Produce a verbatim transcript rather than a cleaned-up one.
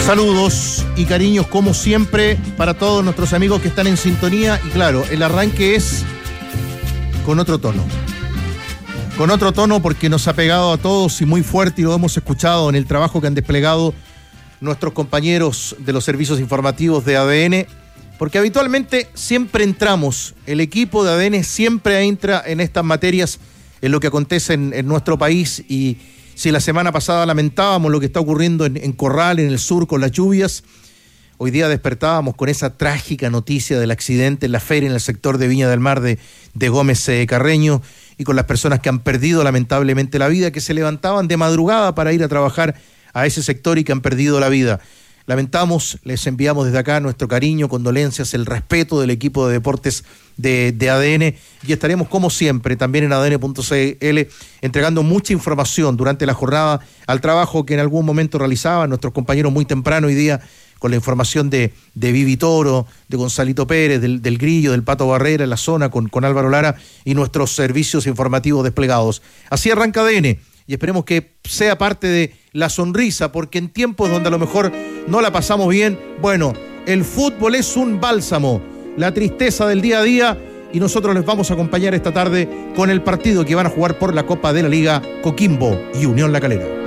Saludos y cariños como siempre para todos nuestros amigos que están en sintonía. Y claro, el arranque es con otro tono. Con otro tono porque nos ha pegado a todos y muy fuerte, y lo hemos escuchado en el trabajo que han desplegado nuestros compañeros de los servicios informativos de A D N, porque habitualmente siempre entramos, el equipo de A D N siempre entra en estas materias, en lo que acontece en, en nuestro país. Y si la semana pasada lamentábamos lo que está ocurriendo en, en Corral, en el sur, con las lluvias, hoy día despertábamos con esa trágica noticia del accidente en la feria en el sector de Viña del Mar de, de Gómez eh, Carreño, y con las personas que han perdido lamentablemente la vida, que se levantaban de madrugada para ir a trabajar a ese sector y que han perdido la vida. Lamentamos, les enviamos desde acá nuestro cariño, condolencias, el respeto del equipo de deportes de, de A D N, y estaremos como siempre también en A D N punto C L entregando mucha información durante la jornada al trabajo que en algún momento realizaban nuestros compañeros muy temprano hoy día, con la información de, de Vivi Toro, de Gonzalito Pérez, del, del Grillo, del Pato Barrera en la zona con, con Álvaro Lara y nuestros servicios informativos desplegados. Así arranca A D N, y esperemos que sea parte de la sonrisa, porque en tiempos donde a lo mejor no la pasamos bien, bueno, el fútbol es un bálsamo, la tristeza del día a día, y nosotros les vamos a acompañar esta tarde con el partido que van a jugar por la Copa de la Liga Coquimbo y Unión La Calera.